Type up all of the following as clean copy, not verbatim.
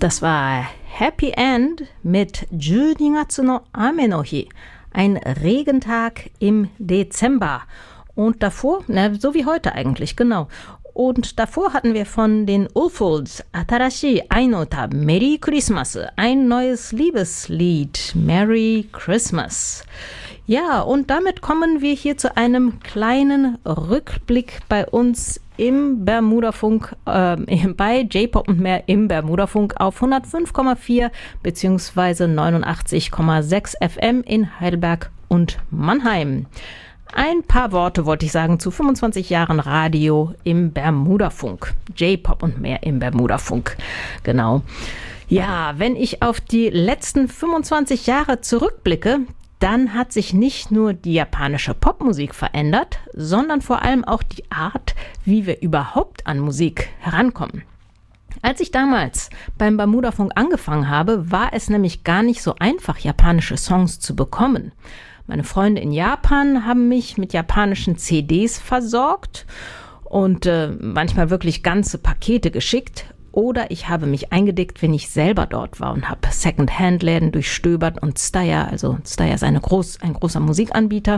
Das war Happy End mit 12月の雨の日, ein Regentag im Dezember. Und davor, so wie heute eigentlich, genau. Und davor hatten wir von den Ulfolds Atarashi Ai no Uta, Merry Christmas, ein neues Liebeslied, Merry Christmas. Ja, und damit kommen wir hier zu einem kleinen Rückblick bei uns im Bermudafunk, bei J-Pop und mehr im Bermudafunk auf 105,4 bzw. 89,6 FM in Heidelberg und Mannheim. Ein paar Worte wollte ich sagen zu 25 Jahren Radio im Bermudafunk. J-Pop und mehr im Bermudafunk. Genau. Ja, wenn ich auf die letzten 25 Jahre zurückblicke, dann hat sich nicht nur die japanische Popmusik verändert, sondern vor allem auch die Art, wie wir überhaupt an Musik herankommen. Als ich damals beim Bermudafunk angefangen habe, war es nämlich gar nicht so einfach, japanische Songs zu bekommen. Meine Freunde in Japan haben mich mit japanischen CDs versorgt und manchmal wirklich ganze Pakete geschickt. Oder ich habe mich eingedeckt, wenn ich selber dort war und habe Second-Hand-Läden durchstöbert und Steyr, also Steyr ist ein großer Musikanbieter.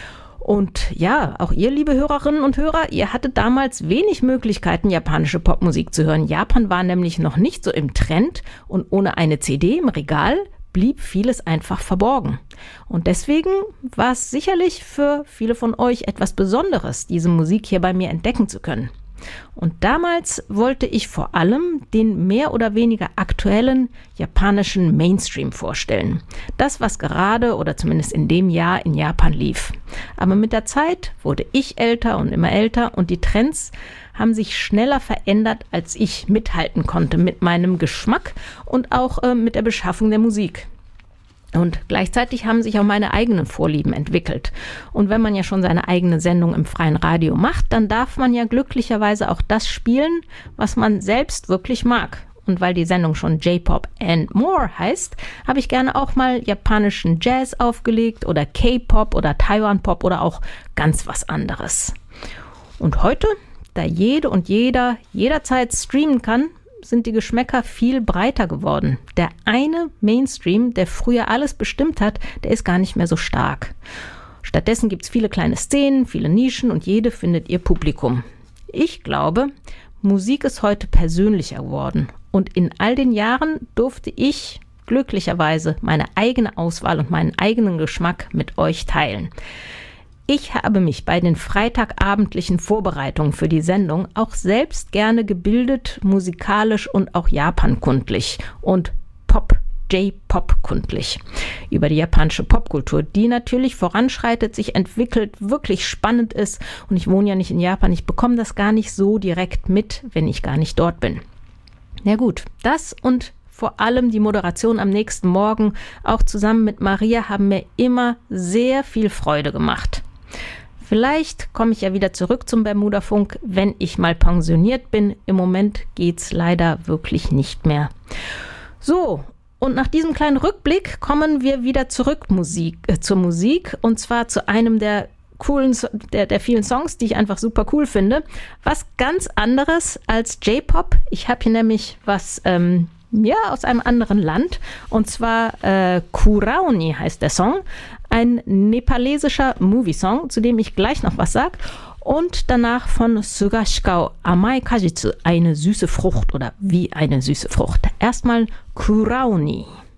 Und ja, auch ihr, liebe Hörerinnen und Hörer, ihr hattet damals wenig Möglichkeiten, japanische Popmusik zu hören. Japan war nämlich noch nicht so im Trend und ohne eine CD im Regal blieb vieles einfach verborgen. Und deswegen war es sicherlich für viele von euch etwas Besonderes, diese Musik hier bei mir entdecken zu können. Und damals wollte ich vor allem den mehr oder weniger aktuellen japanischen Mainstream vorstellen. Das, was gerade oder zumindest in dem Jahr in Japan lief. Aber mit der Zeit wurde ich älter und immer älter und die Trends haben sich schneller verändert, als ich mithalten konnte mit meinem Geschmack und auch mit der Beschaffung der Musik. Und gleichzeitig haben sich auch meine eigenen Vorlieben entwickelt. Und wenn man ja schon seine eigene Sendung im freien Radio macht, dann darf man ja glücklicherweise auch das spielen, was man selbst wirklich mag. Und weil die Sendung schon J-Pop and More heißt, habe ich gerne auch mal japanischen Jazz aufgelegt oder K-Pop oder Taiwan-Pop oder auch ganz was anderes. Und heute, da jede und jeder jederzeit streamen kann, sind die Geschmäcker viel breiter geworden. Der eine Mainstream, der früher alles bestimmt hat, der ist gar nicht mehr so stark. Stattdessen gibt es viele kleine Szenen, viele Nischen und jede findet ihr Publikum. Ich glaube, Musik ist heute persönlicher geworden und in all den Jahren durfte ich glücklicherweise meine eigene Auswahl und meinen eigenen Geschmack mit euch teilen. Ich habe mich bei den freitagabendlichen Vorbereitungen für die Sendung auch selbst gerne gebildet, musikalisch und auch japankundlich und J-Pop-kundlich über die japanische Popkultur, die natürlich voranschreitet, sich entwickelt, wirklich spannend ist. Und ich wohne ja nicht in Japan, ich bekomme das gar nicht so direkt mit, wenn ich gar nicht dort bin. Na gut, das und vor allem die Moderation am nächsten Morgen, auch zusammen mit Maria, haben mir immer sehr viel Freude gemacht. Vielleicht komme ich ja wieder zurück zum Bermudafunk, wenn ich mal pensioniert bin. Im Moment geht's leider wirklich nicht mehr. So, und nach diesem kleinen Rückblick kommen wir wieder zurück zur Musik und zwar zu einem der vielen Songs, die ich einfach super cool finde. Was ganz anderes als J-Pop. Ich habe hier nämlich was aus einem anderen Land und zwar Kuraoni heißt der Song. Ein nepalesischer Movie-Song, zu dem ich gleich noch was sage. Und danach von Sugashikao Amai Kajitsu, eine süße Frucht oder wie eine süße Frucht. Erstmal Kuraoni.